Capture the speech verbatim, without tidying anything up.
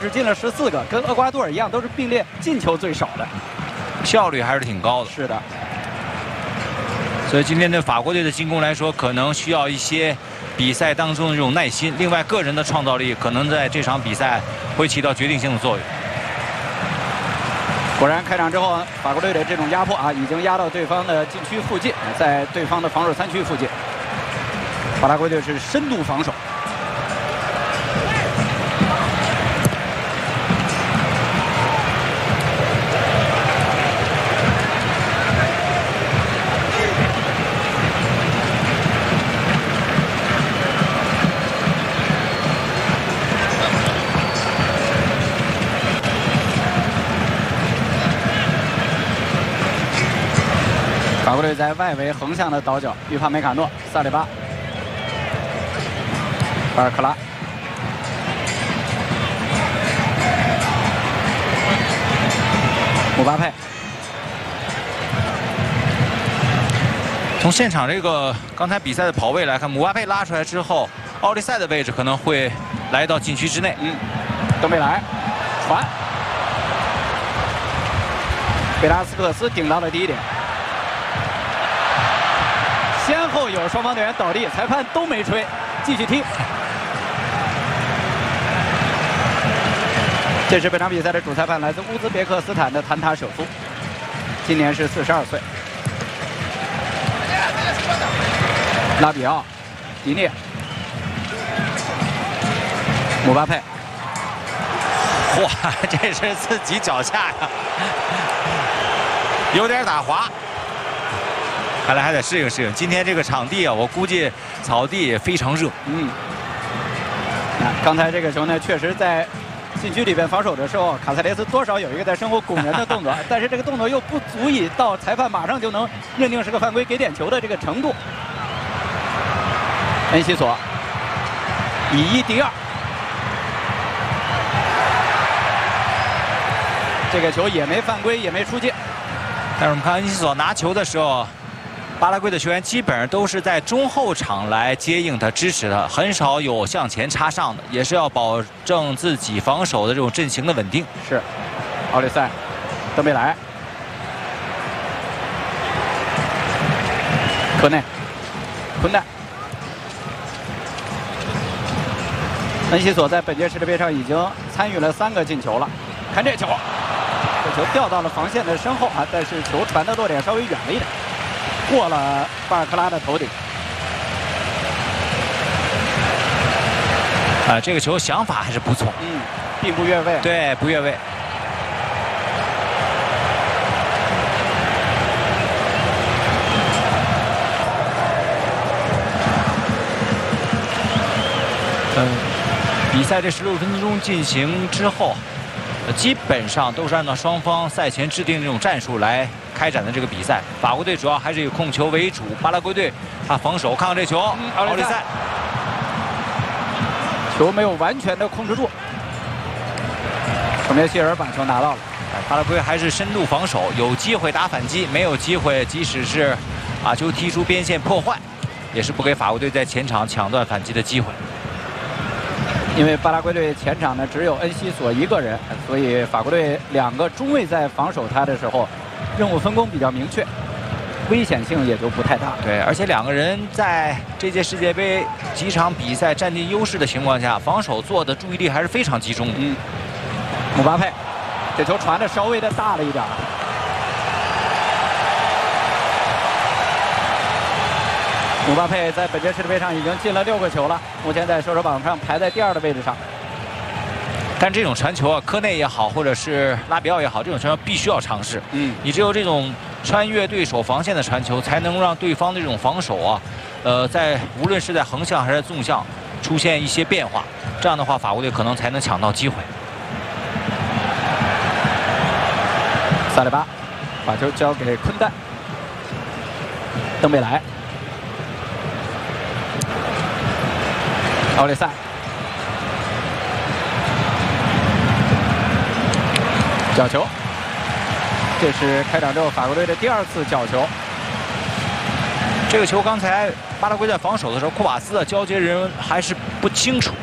只进了十四个，跟厄瓜多尔一样，都是并列进球最少的， 效率还是挺高的。 是的。 所以今天对法国队的进攻来说，可能需要一些比赛当中的这种耐心。另外，个人的创造力可能在这场比赛会起到决定性的作用。 果然，开场之后，法国队的这种压迫啊，已经压到对方的禁区附近，在对方的防守三区附近。巴拉圭队是深度防守。 法国队在外围横向的倒脚，预判梅卡诺、萨里巴、巴尔克拉、姆巴佩。 从现场这个刚才比赛的跑位来看，姆巴佩拉出来之后，奥利塞的位置可能会来到禁区之内。 嗯，登贝莱传，贝拉斯克斯顶到了第一点。 先后有双方队员倒地，裁判都没吹，继续踢。这是本场比赛的主裁判，来自乌兹别克斯坦的谭塔舍夫，今年是四十二岁。拉比奥、迪涅、姆巴佩， 哇，这是自己脚下呀，有点打滑。 看来还得适应适应。今天这个场地啊，我估计草地也非常热。 嗯，那刚才这个球呢，确实在禁区里边防守的时候，卡塞雷斯多少有一个在身后拱人的动作，但是这个动作又不足以到裁判马上就能认定是个犯规给点球的这个程度。恩西索以一敌二，这个球也没犯规，也没出界。 但是我们看恩西索拿球的时候。 巴拉圭的球员基本上都是在中后场来接应他、支持他，很少有向前插上的，也是要保证自己防守的这种阵型的稳定。 是，奥利塞、登贝莱、科内、昆代、恩西索在本届世界杯上已经参与了三个进球了。看这球，这球掉到了防线的身后啊，但是球传的落点稍微远了一点。 过了巴尔克拉的头顶， 啊，这个球想法还是不错， 嗯，并不越位， 对，不越位。嗯，比赛这十六分钟进行之后，基本上都是按照双方赛前制定这种战术来。 开展的这个比赛，法国队主要还是以控球为主，巴拉圭队他防守。看看这球，嗯、奥利塞， 球没有完全的控制住，孔梅希尔把球拿到了。 巴拉圭还是深度防守，有机会打反击，没有机会，即使是把球踢出边线破坏，也是不给法国队在前场抢断反击的机会。 因为巴拉圭队前场呢只有恩西索一个人，所以法国队两个中卫在防守他的时候。 任务分工比较明确，危险性也就不太大。 对，而且两个人在这届世界杯几场比赛占尽优势的情况下，防守做的注意力还是非常集中的。 嗯，姆巴佩，这球传的稍微的大了一点。姆巴佩在本届世界杯上已经进了六个球了，目前在射手榜上排在第二的位置上。 但这种传球啊，科内也好，或者是拉比奥也好，这种传球必须要尝试。嗯，你只有这种穿越对手防线的传球，才能让对方的这种防守啊，呃，在无论是在横向还是纵向出现一些变化。这样的话，法国队可能才能抢到机会。 萨里巴把球交给昆代，登贝莱，奥利塞。 角球，这是开场之后法国队的第二次角球。 这个球刚才巴拉圭在防守的时候，库瓦斯的交接人还是不清楚，